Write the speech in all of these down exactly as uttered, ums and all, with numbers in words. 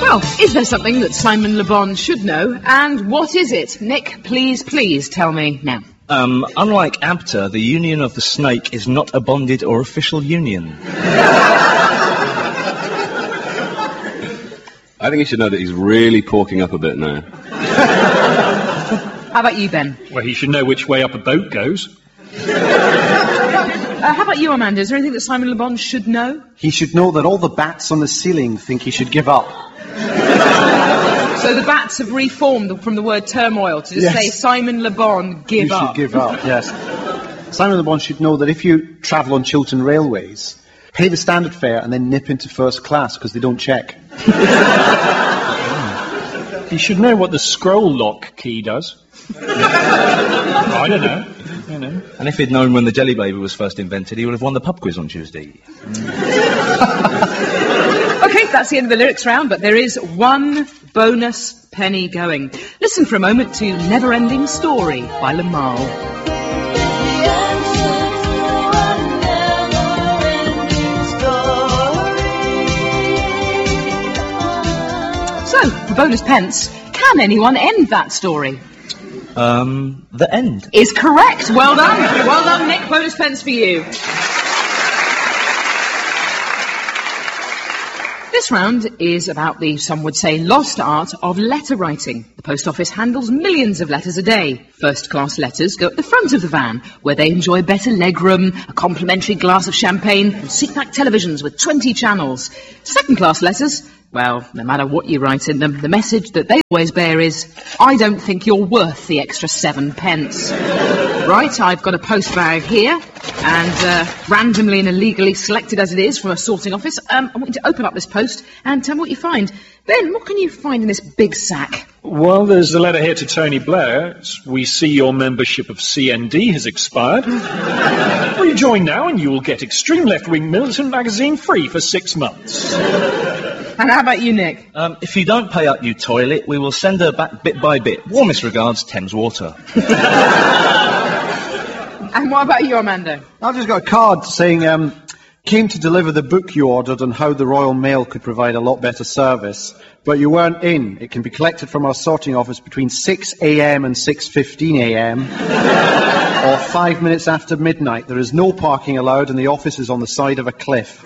Well, is there something that Simon Le Bon should know? And what is it? Nick, please, please tell me now. Um, unlike ABTA, the union of the snake is not a bonded or official union. I think he should know that he's really porking up a bit now. How about you, Ben? Well, he should know which way up a boat goes. Uh, how about you, Amanda? Is there anything that Simon Le Bon should know? He should know that all the bats on the ceiling think he should give up. So the bats have reformed from the word turmoil to just Yes. say Simon Le Bon, give you up. should give up, yes. Simon Le Bon should know that if you travel on Chiltern Railways, pay the standard fare and then nip into first class because they don't check. He should know what the scroll lock key does. I don't know. You know. And if he'd known when the Jelly Baby was first invented, he would have won the pub quiz on Tuesday. Okay, that's the end of the lyrics round, but there is one bonus penny going. Listen for a moment to Never Ending Story by Lamal. So, for bonus pence, can anyone end that story? Um, the end. Is correct. Well done. Well done, Nick. Bonus pence for you. This round is about the, some would say, lost art of letter writing. The post office handles millions of letters a day. First-class letters go at the front of the van, where they enjoy better legroom, a complimentary glass of champagne, and seat-back televisions with twenty channels. Second-class letters, well, no matter what you write in them, the message that they always bear is, I don't think you're worth the extra seven pence. Right, I've got a post bag here, and uh, randomly and illegally selected as it is from a sorting office, um, I want you to open up this post and tell me what you find. Ben, what can you find in this big sack? Well, there's a letter here to Tony Blair. We see your membership of C N D has expired. Rejoin now and you will get Extreme Left-Wing Militant Magazine free for six months. And how about you, Nick? Um, if you don't pay up, you toilet, we will send her back bit by bit. Warmest regards, Thames Water. And what about you, Amanda? I've just got a card saying, um, came to deliver the book you ordered on how the Royal Mail could provide a lot better service, but you weren't in. It can be collected from our sorting office between six a.m. and six fifteen a.m. or five minutes after midnight. There is no parking allowed and the office is on the side of a cliff.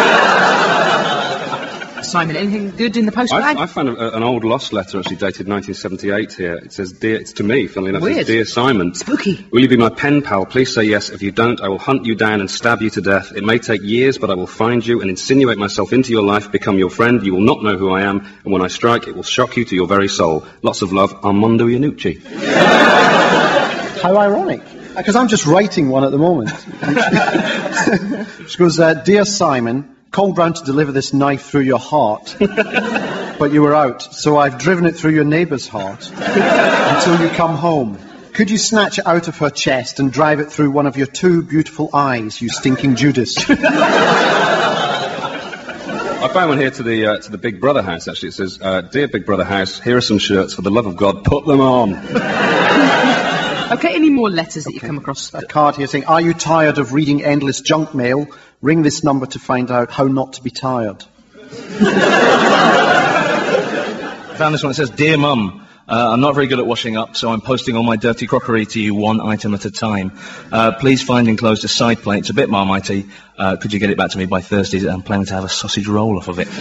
Simon, anything good in the post bag? I, I found a, an old lost letter actually dated nineteen seventy-eight here. It says, dear, it's to me, funnily enough. It says, Dear Simon. Spooky. Will you be my pen pal? Please say yes. If you don't, I will hunt you down and stab you to death. It may take years, but I will find you and insinuate myself into your life, become your friend. You will not know who I am, and when I strike, it will shock you to your very soul. Lots of love, Armando Iannucci. How ironic. Because I'm just writing one at the moment. She goes, uh, Dear Simon, called round to deliver this knife through your heart, but you were out, so I've driven it through your neighbour's heart until you come home. Could you snatch it out of her chest and drive it through one of your two beautiful eyes, you stinking Judas? I found one here to the uh, to the Big Brother house, actually. It says, uh, Dear Big Brother house, here are some shirts. For the love of God, put them on. Okay, any more letters that okay. you come across? A card here saying, are you tired of reading endless junk mail? Ring this number to find out how not to be tired. I found this one. It says, Dear Mum, uh, I'm not very good at washing up, so I'm posting all my dirty crockery to you one item at a time. Uh, please find enclosed a side plate. It's a bit marmitey. Uh, could you get it back to me by Thursday? I'm planning to have a sausage roll off of it.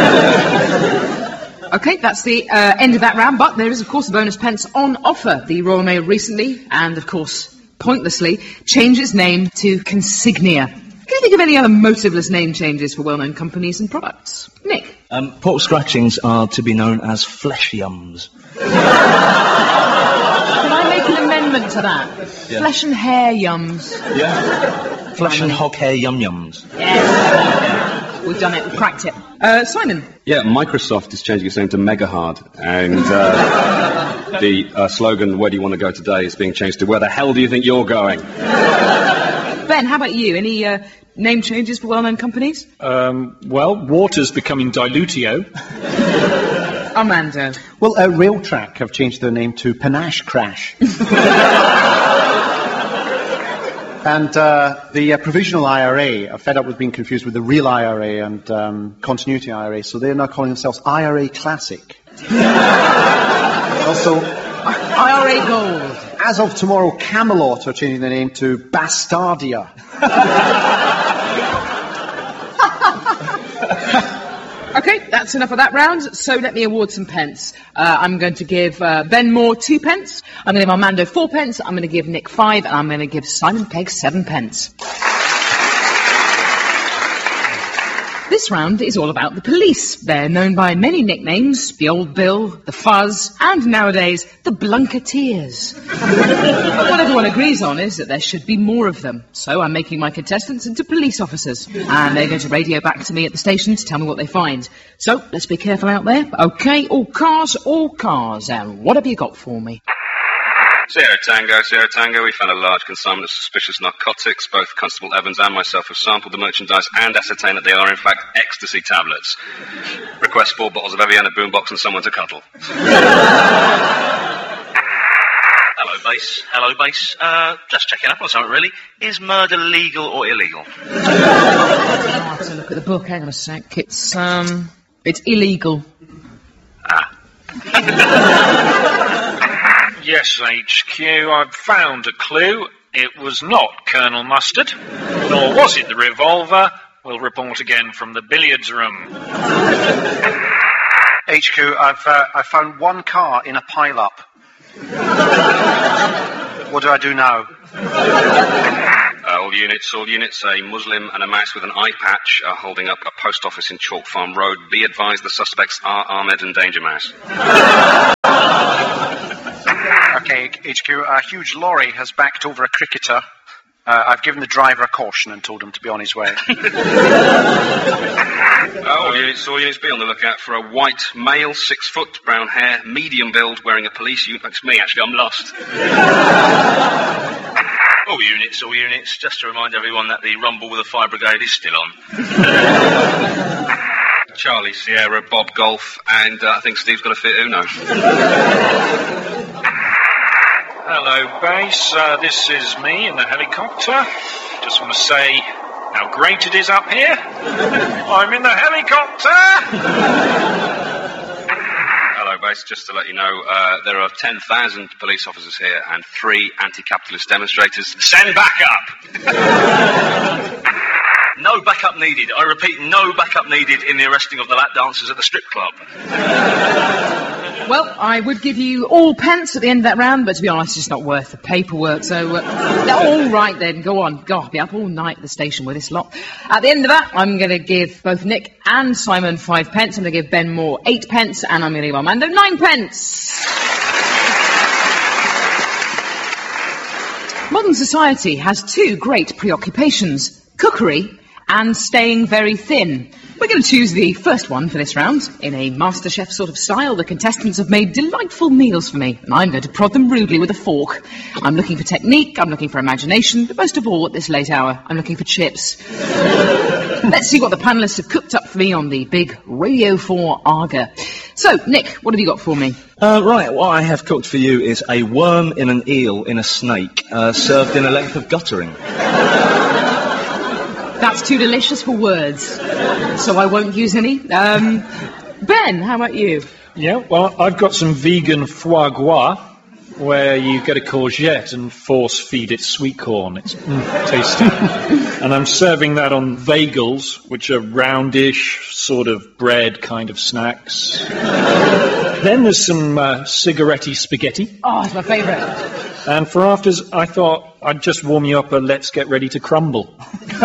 Okay, that's the uh, end of that round, but there is, of course, a bonus pence on offer. The Royal Mail recently, and, of course, pointlessly, changed its name to Consignia. Can you think of any other motiveless name changes for well-known companies and products? Nick? Um, pork scratchings are to be known as flesh yums. Can I make an amendment to that? Yeah. Flesh and hair yums. Yeah. Flesh and hog hair yum yums. Yes. We've done it. We've cracked it. Uh, Simon? Yeah, Microsoft is changing its name to Mega Hard, and uh, the uh, slogan, where do you want to go today, is being changed to where the hell do you think you're going? Ben, how about you? Any uh, name changes for well-known companies? Um, well, Water's becoming Dilutio. Amanda? Well, uh, Railtrack have changed their name to Panache Crash. And uh, the uh, provisional I R A are fed up with being confused with the real I R A and um, continuity I R A, so they're now calling themselves I R A Classic. Also, I R A Gold. as of tomorrow, Camelot are changing their name to Bastardia. Okay, that's enough of that round, so let me award some pence. Uh, I'm going to give uh, Ben Moore two pence, I'm going to give Armando four pence, I'm going to give Nick five, and I'm going to give Simon Pegg seven pence. This round is all about the police. They're known by many nicknames, the Old Bill, the Fuzz, and nowadays, the Blunketeers. But what everyone agrees on is that there should be more of them. So I'm making my contestants into police officers, and they're going to radio back to me at the station to tell me what they find. So, let's be careful out there. Okay, all cars, all cars, and what have you got for me? Sierra Tango, Sierra Tango, we found a large consignment of suspicious narcotics. Both Constable Evans and myself have sampled the merchandise and ascertained that they are in fact ecstasy tablets. Request four bottles of Evian, a boombox and someone to cuddle. Hello, Base. Hello, Base. Uh, just checking up on something, really. Is murder legal or illegal? I'll have to look at the book, hang on a sec. It's, um, it's illegal. Ah. Yes, H Q, I've found a clue. It was not Colonel Mustard, nor was it the revolver. We'll report again from the billiards room. H Q, I've, uh, I found one car in a pile-up. What do I do now? Uh, all units, all units, a Muslim and a mouse with an eye patch are holding up a post office in Chalk Farm Road. Be advised the suspects are Ahmed and Danger Mouse. Okay, H Q, a huge lorry has backed over a cricketer. Uh, I've given the driver a caution and told him to be on his way. Uh, all units, all units, be on the lookout for a white male, six foot, brown hair, medium build, wearing a police uniform. It's me, actually, I'm lost. All units, all units, just to remind everyone that the rumble with the fire brigade is still on. Charlie, Sierra, Bob, Golf, and uh, I think Steve's got a fit Uno. Hello, Base. Uh, this is me in the helicopter. Just want to say how great it is up here. I'm in the helicopter! Hello, Base. Just to let you know, uh, there are ten thousand police officers here and three anti-capitalist demonstrators. Send backup! No backup needed. I repeat, no backup needed in the arresting of the lap dancers at the strip club. Well, I would give you all pence at the end of that round, but to be honest, it's not worth the paperwork, so... Uh, all right then, go on. God, I'll be up all night at the station with this lot. At the end of that, I'm going to give both Nick and Simon five pence, I'm going to give Ben Moore eight pence, and I'm going to give Armando nine pence. Modern society has two great preoccupations, cookery and staying very thin. We're going to choose the first one for this round. In a MasterChef sort of style, the contestants have made delightful meals for me, and I'm going to prod them rudely with a fork. I'm looking for technique, I'm looking for imagination, but most of all, at this late hour, I'm looking for chips. Let's see what the panellists have cooked up for me on the big Radio four Arga. So, Nick, what have you got for me? Uh, right, what I have cooked for you is a worm in an eel in a snake, uh, served in a length of guttering. That's too delicious for words, so I won't use any. Um, Ben, how about you? Yeah, well, I've got some vegan foie gras, where you get a courgette and force feed it sweet corn. It's mm, tasty. And I'm serving that on vagels, which are roundish, sort of bread kind of snacks. Then there's some uh, cigarette-y spaghetti. Oh, it's my favourite. And for afters, I thought I'd just warm you up a let's get ready to crumble.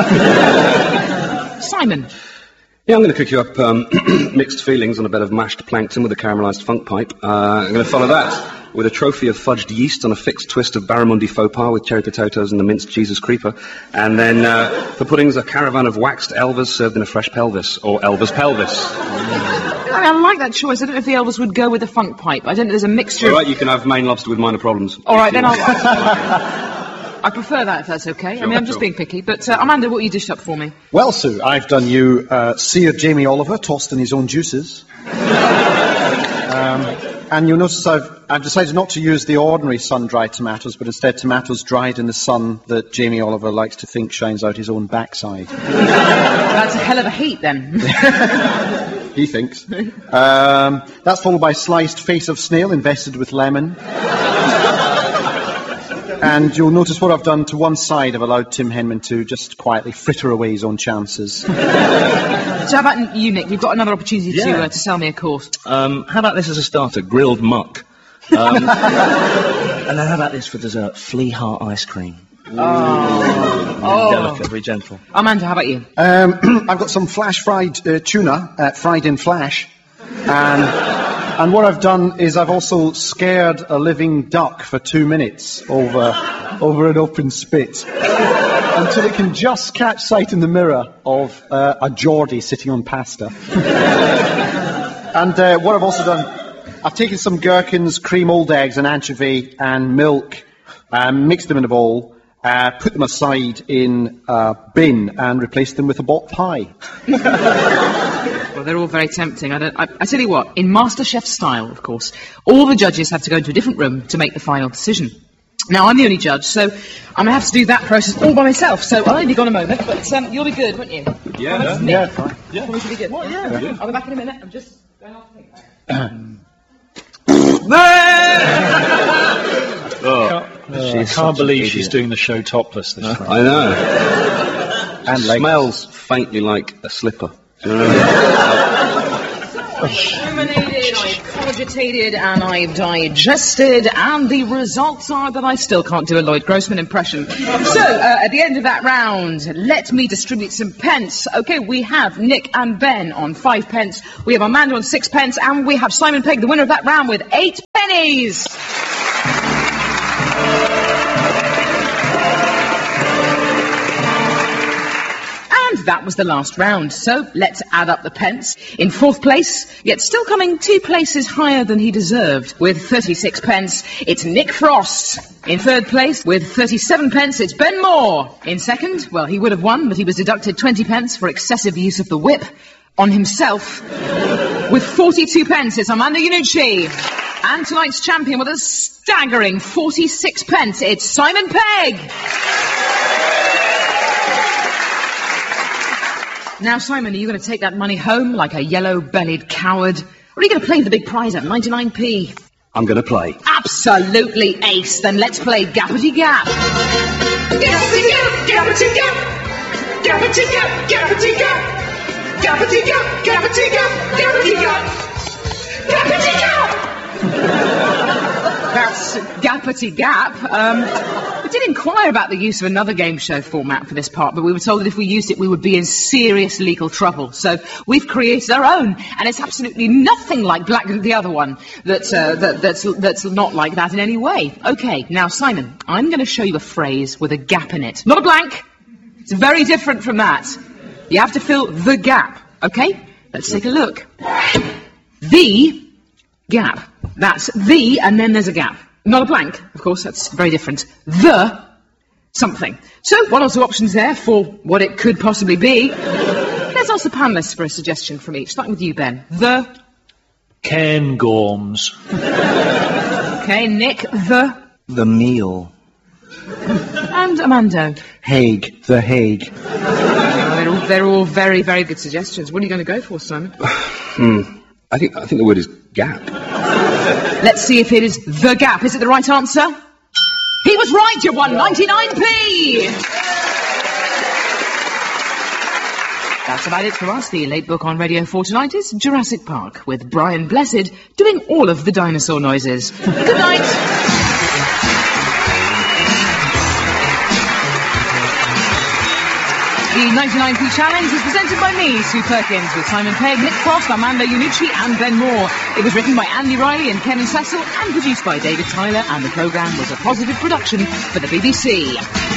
Simon. Yeah, I'm going to cook you up um, mixed feelings on a bed of mashed plankton with a caramelised funk pipe. Uh, I'm going to follow that with a trophy of fudged yeast on a fixed twist of barramundi faux pas with cherry potatoes and the minced Jesus creeper. And then uh, for puddings, a caravan of waxed elvers served in a fresh pelvis, or Elvis pelvis. I, mean, I like that choice. I don't know if the Elvis would go with the funk pipe. I don't know, there's a mixture... All right, you can have Maine lobster with minor problems. All right, then I'll... I prefer that, if that's okay. Sure, I mean, I'm just sure. being picky. But, uh, Amanda, what you dished up for me? Well, Sue, I've done you uh, Seer Jamie Oliver, tossed in his own juices. um, and you'll notice I've, I've decided not to use the ordinary sun-dried tomatoes, but instead tomatoes dried in the sun that Jamie Oliver likes to think shines out his own backside. That's a hell of a heat, then. He thinks. Um, that's followed by sliced face of snail invested with lemon. And you'll notice what I've done to one side. I've allowed Tim Henman to just quietly fritter away his own chances. So how about you, Nick? You've got another opportunity Yeah. to, uh, to sell me a course. Um, how about this as a starter? Grilled muck. Um, and then how about this for dessert? Flea heart ice cream. Oh. Oh. Delicate, very gentle. Amanda, how about you? Um, I've got some flash-fried uh, tuna, uh, fried in flash. And, and what I've done is I've also scared a living duck for two minutes over, over an open spit. Until it can just catch sight in the mirror of uh, a Geordie sitting on pasta. And uh, what I've also done, I've taken some gherkins, cream old eggs, and anchovy, and milk, um, mixed them in a bowl, uh, put them aside in a bin, and replaced them with a bot pie. Well, they're all very tempting. I, don't, I, I tell you what, in MasterChef style, of course, all the judges have to go into a different room to make the final decision. Now, I'm the only judge, so I'm going to have to do that process all by myself, so I'll only be gone a moment, but um, you'll be good, won't you? Yeah, Well, Yeah, fine. Yeah. Promise you'll be good. Well, yeah, yeah. I'll be back in a minute. I'm just going off to think about it. Oh, I can't believe she's doing the show topless this time. I know. And legs. Smells faintly like a slipper. Do you know what I mean? Eliminated, I've cogitated, and I've digested, and the results are that I still can't do a Lloyd Grossman impression. So, uh, at the end of that round, let me distribute some pence. Okay, we have Nick and Ben on five pence, we have Amanda on six pence, and we have Simon Pegg, the winner of that round, with eight pennies. And that was the last round, so let's add up the pence. In fourth place, yet still coming two places higher than he deserved, with thirty-six pence, it's Nick Frost. In third place, with thirty-seven pence, it's Ben Moore. In second, well, he would have won, but he was deducted twenty pence for excessive use of the whip on himself. With forty-two pence, it's Amanda Iannucci. And tonight's champion with a staggering forty-six pence, it's Simon Pegg. Now, Simon, are you going to take that money home like a yellow-bellied coward? Or are you going to play the big prize at ninety-nine p? I'm going to play. Absolutely ace. Then let's play Gappity Gap. Gappity Gap, Gappity Gap. Gappity Gap, Gappity Gap. Gappity Gap, Gappity Gap, Gappity Gap. Gappity Gap! That's Gappity Gap. Um, we did inquire about the use of another game show format for this part, but we were told that if we used it, we would be in serious legal trouble. So we've created our own, and it's absolutely nothing like Black the other one. That's uh, that, that's that's not like that in any way. Okay, now Simon, I'm going to show you a phrase with a gap in it, not a blank. It's very different from that. You have to fill the gap. Okay, let's take a look. The gap. That's the, and then there's a gap. Not a blank, of course, that's very different. The something. So, one or two options there for what it could possibly be. Let's ask the panellists for a suggestion from each. Starting with you, Ben. The. Ken Gorms. Okay, Nick. The. The meal. And Amanda. Hague, The Hague. Oh, they're, all, they're all very, very good suggestions. What are you going to go for, Simon? Hmm. I think I think the word is gap. Let's see if it is the gap. Is it the right answer? He was right. You won ninety-nine p. That's about it for us. The late book on Radio four tonight is Jurassic Park, with Brian Blessed doing all of the dinosaur noises. Good night. The ninety-nine p Challenge is presented by me, Sue Perkins, with Simon Pegg, Nick Frost, Amanda Iannucci and Ben Moore. It was written by Andy Riley and Kevin Cecil and produced by David Tyler, and the programme was a positive production for the B B C.